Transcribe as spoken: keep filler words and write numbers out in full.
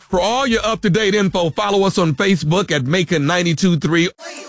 For all your up-to-date info, follow us on Facebook at Macon nine two three.